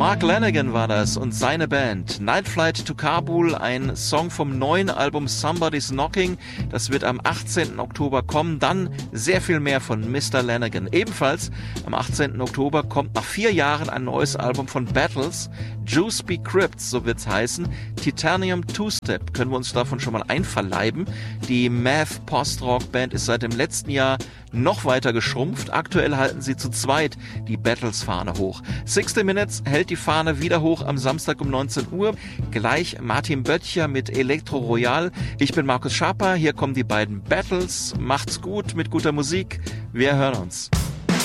Mark Lanegan war das und seine Band. Night Flight to Kabul, ein Song vom neuen Album Somebody's Knocking. Das wird am 18. Oktober kommen. Dann sehr viel mehr von Mr. Lanegan. Ebenfalls am 18. Oktober kommt nach 4 Jahren ein neues Album von Battles. Juice Be Crypts, so wird's heißen. Titanium Two-Step, können wir uns davon schon mal einverleiben. Die Math Post-Rock-Band ist seit dem letzten Jahr noch weiter geschrumpft. Aktuell halten sie zu zweit die Battles-Fahne hoch. 60 Minutes hält die Fahne wieder hoch am Samstag um 19 Uhr. Gleich Martin Böttcher mit Elektro Royal. Ich bin Markus Schaper, hier kommen die beiden Battles. Macht's gut mit guter Musik. Wir hören uns.